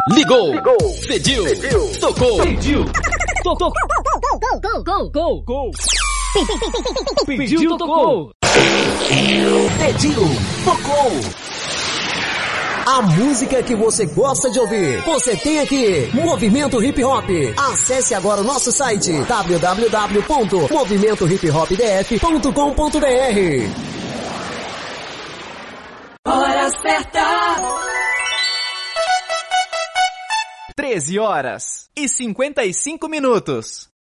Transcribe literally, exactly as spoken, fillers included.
Ligou, Ligou. Pediu, Pediu. Tocou, Pediu, tocou, gol, gol, gol, gol. Pediu, tocou. Pediu, tocou. A música que você gosta de ouvir, você tem aqui. Movimento Hip Hop. Acesse agora o nosso site w w w ponto movimento hip hop d f ponto com ponto b r. Hora certa. treze horas e cinquenta e cinco minutos.